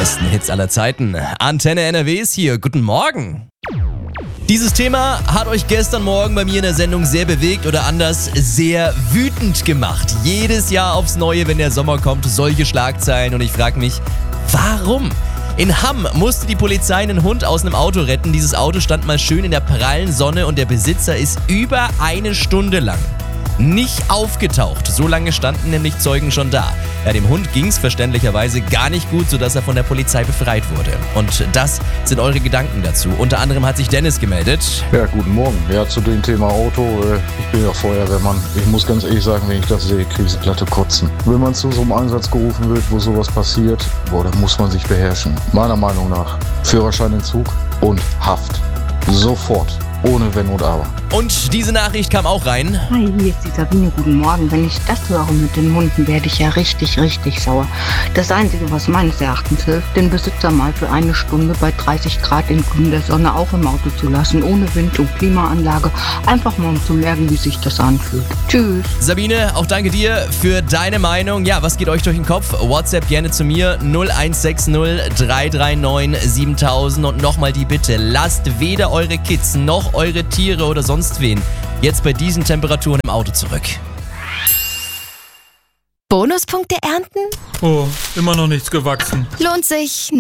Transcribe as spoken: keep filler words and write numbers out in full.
besten Hits aller Zeiten. Antenne N R W ist hier. Guten Morgen. Dieses Thema hat euch gestern Morgen bei mir in der Sendung sehr bewegt oder anders sehr wütend gemacht. Jedes Jahr aufs Neue, wenn der Sommer kommt, solche Schlagzeilen und ich frage mich, warum? In Hamm musste die Polizei einen Hund aus einem Auto retten. Dieses Auto stand mal schön in der prallen Sonne und der Besitzer ist über eine Stunde lang nicht aufgetaucht. So lange standen nämlich Zeugen schon da. Ja, dem Hund ging es verständlicherweise gar nicht gut, sodass er von der Polizei befreit wurde. Und das sind eure Gedanken dazu. Unter anderem hat sich Dennis gemeldet. Ja, guten Morgen. Ja, zu dem Thema Auto. Äh, ich bin ja Feuerwehrmann. Ich muss ganz ehrlich sagen, wenn ich das sehe, kriege ich glatte Kotzen. Wenn man zu so einem Einsatz gerufen wird, wo sowas passiert, boah, dann muss man sich beherrschen. Meiner Meinung nach Führerscheinentzug und Haft. Sofort. Ohne Wenn und Aber. Und diese Nachricht kam auch rein. Hi, hier ist die Sabine. Guten Morgen. Wenn ich das höre mit den Hunden, werde ich ja richtig, richtig sauer. Das Einzige, was meines Erachtens hilft, den Besitzer mal für eine Stunde bei dreißig Grad in kühler Sonne auch im Auto zu lassen, ohne Wind und Klimaanlage. Einfach mal um zu merken, wie sich das anfühlt. Tschüss. Sabine, auch danke dir für deine Meinung. Ja, was geht euch durch den Kopf? WhatsApp gerne zu mir null eins sechs null drei drei neun siebentausend und nochmal die Bitte, lasst weder eure Kids noch eure Tiere oder sonst wen jetzt bei diesen Temperaturen im Auto zurück. Bonuspunkte ernten? Oh, immer noch nichts gewachsen. Lohnt sich